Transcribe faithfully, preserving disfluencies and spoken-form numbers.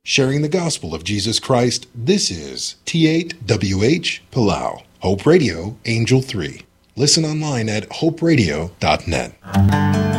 sharing the gospel of Jesus Christ. This is T eight W H Palau, Hope Radio, Angel three. Listen online at hope radio dot net.